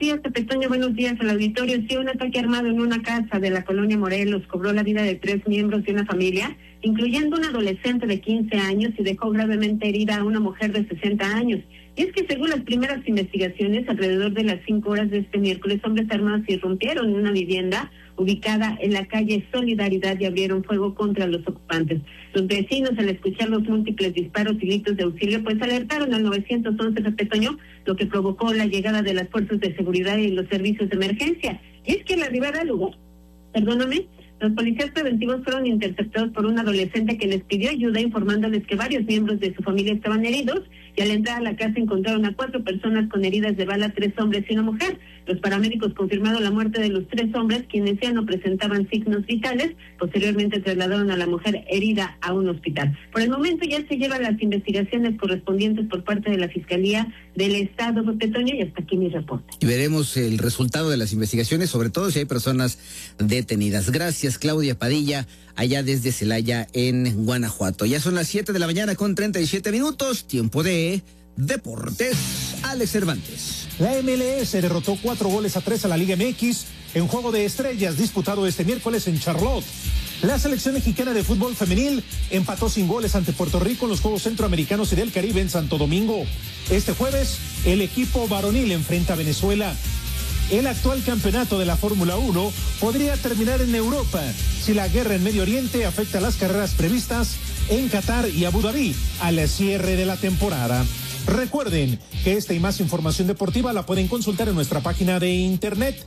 días, Pepe Toño, buenos días al auditorio. Sí, un ataque armado en una casa de la colonia Morelos cobró la vida de 3 miembros de una familia, incluyendo un adolescente de 15 años, y dejó gravemente herida a una mujer de 60 años. Y es que según las primeras investigaciones, alrededor de las 5 horas de este miércoles, hombres armados irrumpieron en una vivienda ubicada en la calle Solidaridad y abrieron fuego contra los ocupantes. Los vecinos, al escuchar los múltiples disparos y gritos de auxilio, pues alertaron al 911 Pepe Toño, lo que provocó la llegada de las fuerzas de seguridad y los servicios de emergencia. Y es que al arribar al lugar, los policías preventivos fueron interceptados por un adolescente que les pidió ayuda, informándoles que varios miembros de su familia estaban heridos, y al entrar a la casa encontraron a 4 personas con heridas de bala, 3 hombres y una mujer. Los paramédicos confirmaron la muerte de los 3 hombres, quienes ya no presentaban signos vitales. Posteriormente trasladaron a la mujer herida a un hospital. Por el momento ya se llevan las investigaciones correspondientes por parte de la Fiscalía del Estado, Pepe Toño, y hasta aquí mi reporte. Y veremos el resultado de las investigaciones, sobre todo si hay personas detenidas. Gracias, Claudia Padilla, allá desde Celaya, en Guanajuato. Ya son las 7 de la mañana con 37 minutos, tiempo de Deportes. Alex Cervantes. La MLS derrotó 4-3 a la Liga MX en juego de estrellas disputado este miércoles en Charlotte. La selección mexicana de fútbol femenil empató sin goles ante Puerto Rico en los Juegos Centroamericanos y del Caribe en Santo Domingo. Este jueves, el equipo varonil enfrenta a Venezuela. El actual campeonato de la Fórmula 1 podría terminar en Europa si la guerra en Medio Oriente afecta las carreras previstas en Qatar y Abu Dhabi al cierre de la temporada. Recuerden que esta y más información deportiva la pueden consultar en nuestra página de internet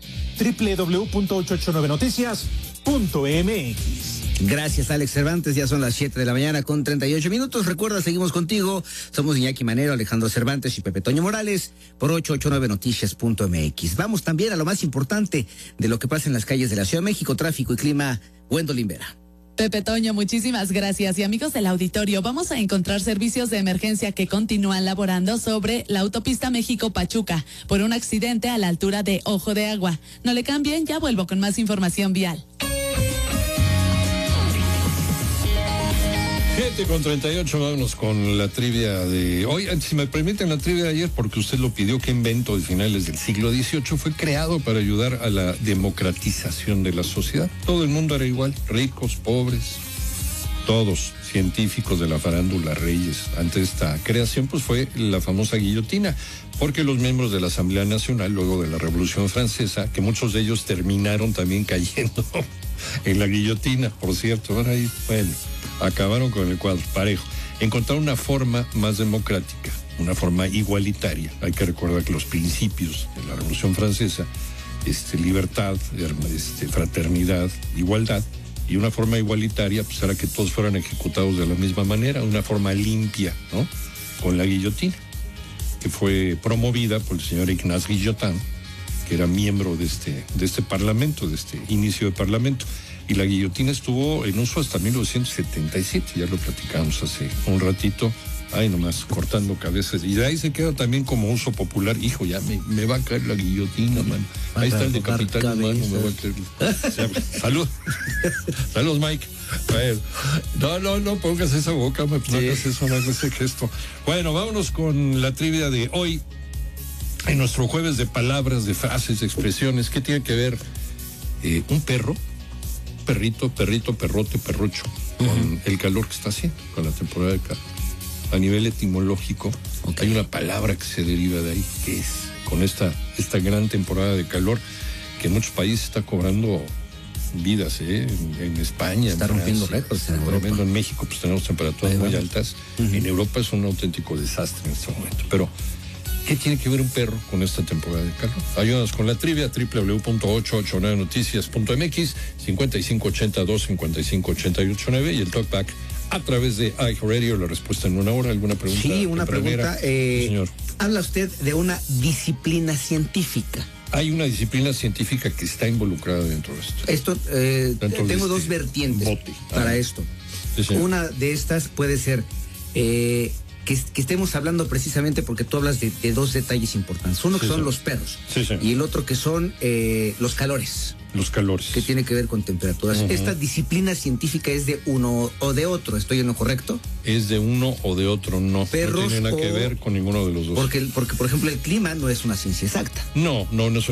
www.889noticias.mx. Gracias, Alex Cervantes. Ya son las 7 de la mañana con 38 minutos. Recuerda, seguimos contigo. Somos Iñaki Manero, Alejandro Cervantes y Pepe Toño Morales por 889noticias.mx. Vamos también a lo más importante de lo que pasa en las calles de la Ciudad de México, tráfico y clima. Gwendolyn Vera. Pepe Toño, muchísimas gracias. Y amigos del auditorio, vamos a encontrar servicios de emergencia que continúan laborando sobre la autopista México-Pachuca por un accidente a la altura de Ojo de Agua. No le cambien, ya vuelvo con más información vial. 7:38, vámonos con la trivia de hoy. Si me permiten, la trivia de ayer, porque usted lo pidió. ¿Qué invento de finales del siglo XVIII fue creado para ayudar a la democratización de la sociedad? Todo el mundo era igual, ricos, pobres, todos, científicos de la farándula, reyes. Ante esta creación, pues fue la famosa guillotina, porque los miembros de la Asamblea Nacional, luego de la Revolución Francesa, que muchos de ellos terminaron también cayendo en la guillotina, por cierto, ahora ahí, bueno, acabaron con el cuadro parejo. Encontraron una forma más democrática, una forma igualitaria. Hay que recordar que los principios de la Revolución Francesa, libertad, fraternidad, igualdad, y una forma igualitaria, pues era que todos fueran ejecutados de la misma manera, una forma limpia, ¿no? Con la guillotina, que fue promovida por el señor Ignace Guillotin, que era miembro de este parlamento, de este inicio de parlamento. Y la guillotina estuvo en uso hasta 1977, ya lo platicamos hace un ratito. Ay, nomás, cortando cabezas. Y de ahí se queda también como uso popular. Hijo, ya me va a caer la guillotina, man. Ahí está el decapitado humano, me va a caer. Salud. Saludos, Mike. No pongas esa boca, no hagas eso, no hagas ese gesto. Bueno, vámonos con la trivia de hoy. En nuestro jueves de palabras, de frases, de expresiones, ¿qué tiene que ver un perro? Perrito, perrote, perrocho, con el calor que está haciendo, con la temporada de calor. A nivel etimológico, hay una palabra que se deriva de ahí, que es con esta gran temporada de calor, que en muchos países está cobrando vidas, en España. Está rompiendo récords en Europa. En México, pues tenemos temperaturas muy altas. En Europa es un auténtico desastre en este momento. Pero ¿qué tiene que ver un perro con esta temporada de calor? Ayúdanos con la trivia, www.889noticias.mx, 5582-558889, y el talkback a través de iHeartRadio. La respuesta en una hora. ¿Alguna pregunta? Sí, una pregunta. Señor. Habla usted de una disciplina científica. Hay una disciplina científica que está involucrada dentro de esto. Tengo dos vertientes para esto. Sí. Una de estas puede ser que estemos hablando precisamente porque tú hablas de dos detalles importantes. Uno que son los perros. Sí. Y el otro que son los calores. Los calores. Que tiene que ver con temperaturas. Esta disciplina científica es de uno o de otro. ¿Estoy en lo correcto? Es de uno o de otro, no. Perros, no tiene nada que ver con ninguno de los dos. Porque, por ejemplo, el clima no es una ciencia exacta. No es